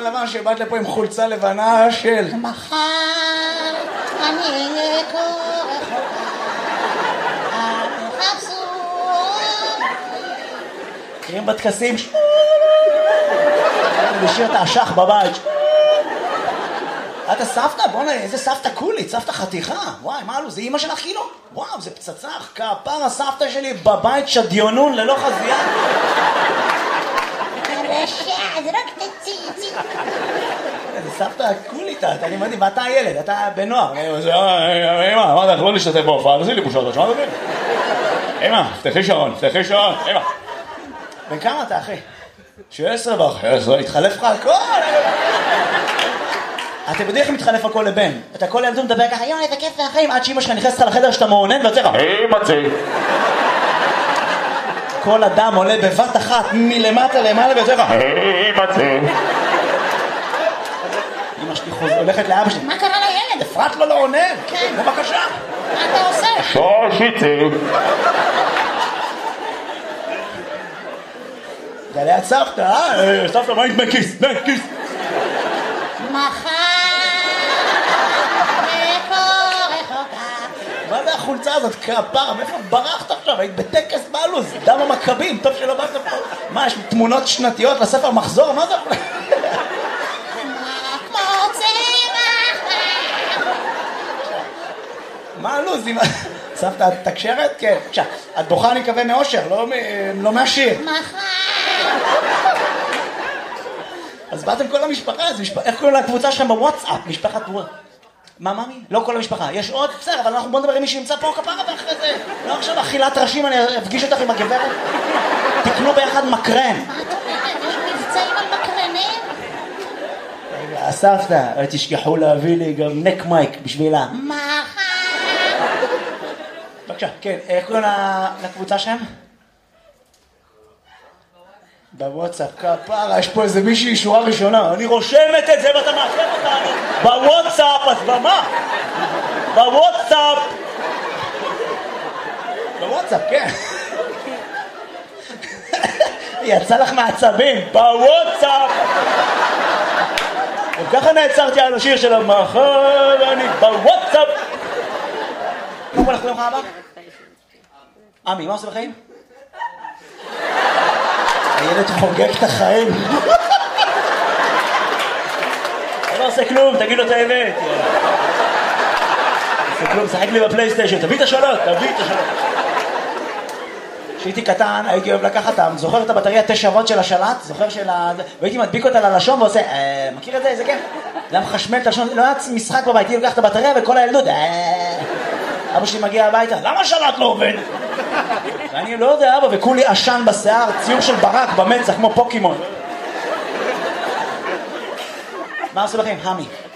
הלבן שבאת לפה עם חולצה לבנה של מחר אני אהיה כה רחוקה, אל תחפשו. מכירים בטקסים? לשיר את האשך בבית. אתה סבתא? בוא'נה, איזה סבתא קולית, סבתא חתיכה. וואי, מה אלו? זה אמא שלך כאילו? וואו, זה פצצה. כפר הסבתא שלי בבית שדיונון ללא חזייה. הרשע, זה רק תציצי. זה סבתא קולית, אני מדהים, ואתה הילד, אתה בנוער. אמא, אמרת לך לא להשתתף בהופעה, תעשי לי בושות, תשמע דברים. אמא, פתחי שעון, אמא. בן כמה אתה, אחי? 16 ב-11, התחלף לך הכל. אתם יודעים איך מתחלף הכל לבן? אתה כל ילדות מדבר ככה, יואי, זה כיף והחיים, עד שאמא שלך נכנסת לך לחדר שאתה מעונן ויוצא לך, מצי. כל אדם עולה בבת אחת מלמטה למעלה ויוצא לך, מצי. אמא שלי הולכת לאבא שלי, מה קרה לילד? אפרת לו לא עונן. כן. בבקשה. מה אתה עושה? שושיצי. זה ליד סבתא, סבתא, מה עם כיס? כיס. מחר מה זה החולצה הזאת? כפרה, מאיפה ברחת עכשיו? היית בטקס בעלוז, דם המכבים, טוב שלא באת פה. מה, יש תמונות שנתיות לספר מחזור? מה זה? מה הלוז? סבתא, את תקשרת? כן. בבקשה, את בוכה אני מקווה מאושר, לא מהשיר. אז באתם כל המשפחה, איך קוראים לקבוצה שלכם בוואטסאפ? משפחת וואט. מה, מאמי? לא כל המשפחה. יש עוד? בסדר, אבל אנחנו בוא נדבר עם מי שנמצא פה כפרה ואחרי זה. לא עכשיו אכילת ראשים, אני אפגיש אותך עם הגברת. תקנו ביחד מקרן. מה אתה אומרת? יש מבצעים על מקרנים? רגע, הסבתא, תשכחו להביא לי גם נק מייק בשבילה. מחר. בבקשה, כן, איך קוראים לקבוצה שלהם? בוואטסאפ, כפרה, יש פה איזה מישהי שורה ראשונה, אני רושמת את זה ואתה מאחר אותנו בוואטסאפ, אז במה? בוואטסאפ, כן. יצא לך מעצבים, בוואטסאפ. וככה נעצרתי על השיר של המחר, אני בוואטסאפ. מה קורה לך ליום הבא? עמי, מה עושה בחיים? הילד חוגג את החיים. לא עושה כלום, תגיד לו את האמת. עושה כלום, שחק לי בפלייסטיישן, תביא את השאלות. כשהייתי קטן, הייתי אוהב לקחת, זוכר את הבטריה 9 וולט של השלט? זוכר והייתי מדביק אותה ללשון ועושה, מכיר את זה? איזה כן? זה היה מחשמל את הלשון, לא היה משחק בבית, הייתי לוקח את הבטריה וכל הילדות, אבא שלי מגיע הביתה, למה השלט לא עובד? ואני לא יודע, אבא, וכולי עשן בשיער, ציור של ברק במצח, כמו פוקימון. מה עושה לכם? המי.